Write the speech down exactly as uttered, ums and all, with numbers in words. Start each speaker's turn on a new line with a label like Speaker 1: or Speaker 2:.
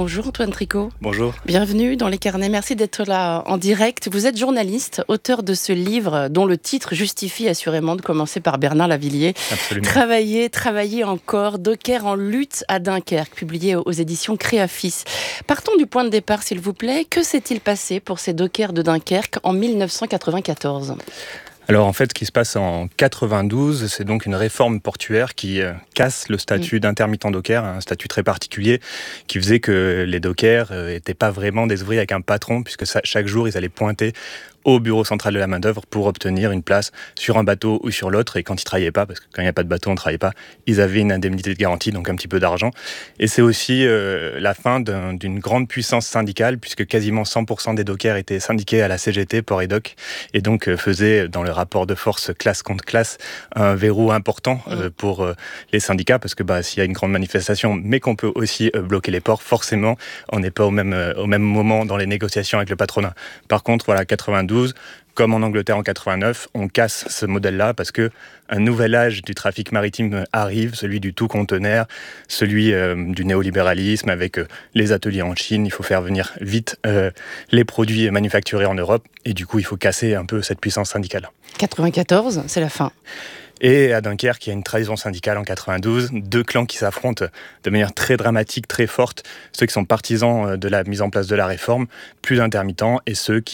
Speaker 1: Bonjour Antoine Tricot.
Speaker 2: Bonjour.
Speaker 1: Bienvenue dans Les Carnets. Merci d'être là en direct. Vous êtes journaliste, auteur de ce livre dont le titre justifie assurément de commencer par Bernard Lavilliers.
Speaker 2: Absolument.
Speaker 1: Travailler, travailler encore. Docker en lutte à Dunkerque, publié aux éditions Créafis. Partons du point de départ, s'il vous plaît. Que s'est-il passé pour ces dockers de Dunkerque en dix-neuf cent quatre-vingt-quatorze ?
Speaker 2: Alors en fait, ce qui se passe en quatre-vingt-douze, c'est donc une réforme portuaire qui euh, casse le statut mmh. d'intermittent docker, un statut très particulier qui faisait que les dockers n'étaient euh, pas vraiment des ouvriers avec un patron, puisque ça, chaque jour, ils allaient pointer au bureau central de la main-d'œuvre pour obtenir une place sur un bateau ou sur l'autre. Et quand ils ne travaillaient pas, parce que quand il n'y a pas de bateau, on ne travaillait pas, ils avaient une indemnité de garantie, donc un petit peu d'argent. Et c'est aussi euh, la fin d'un, d'une grande puissance syndicale, puisque quasiment cent pour cent des dockers étaient syndiqués à la C G T, Port et Doc, et donc euh, faisaient, dans le rapport de force classe contre classe, un verrou important euh, pour euh, les syndicats, parce que bah, s'il y a une grande manifestation, mais qu'on peut aussi euh, bloquer les ports, forcément, on n'est pas au même, euh, au même moment dans les négociations avec le patronat. Par contre, voilà, quatre-vingt-douze, comme en Angleterre en quatre-vingt-neuf, on casse ce modèle-là parce que un nouvel âge du trafic maritime arrive, celui du tout conteneur, celui euh, du néolibéralisme avec euh, les ateliers en Chine. Il faut faire venir vite euh, les produits manufacturés en Europe et du coup, il faut casser un peu cette puissance syndicale.
Speaker 1: quatre-vingt-quatorze, c'est la fin.
Speaker 2: Et à Dunkerque, il y a une trahison syndicale en quatre-vingt-douze, deux clans qui s'affrontent de manière très dramatique, très forte. Ceux qui sont partisans de la mise en place de la réforme, plus d'intermittents, et ceux qui